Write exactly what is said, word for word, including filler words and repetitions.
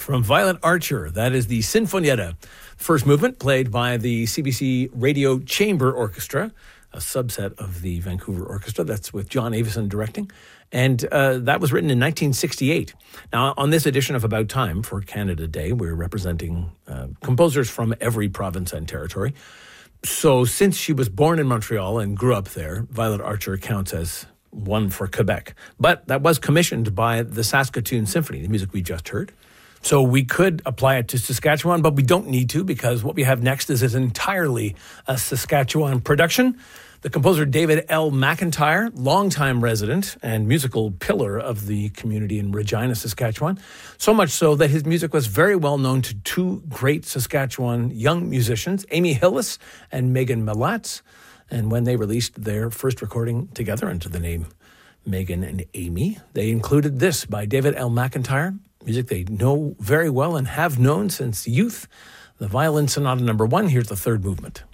from Violet Archer. That is the Sinfonietta, first movement played by the C B C Radio Chamber Orchestra, a subset of the Vancouver Orchestra. That's with John Avison directing. And uh, that was written in nineteen sixty-eight. Now, on this edition of About Time for Canada Day, we're representing uh, composers from every province and territory. So since she was born in Montreal and grew up there, Violet Archer counts as one for Quebec. But that was commissioned by the Saskatoon Symphony, the music we just heard. So we could apply it to Saskatchewan, but we don't need to, because what we have next is an entirely a Saskatchewan production. The composer David L. McIntyre, longtime resident and musical pillar of the community in Regina, Saskatchewan, so much so that his music was very well known to two great Saskatchewan young musicians, Amy Hillis and Megan Malatz. And when they released their first recording together under the name Megan and Amy, they included this by David L. McIntyre, music they know very well and have known since youth, the Violin Sonata number one. Here's the third movement.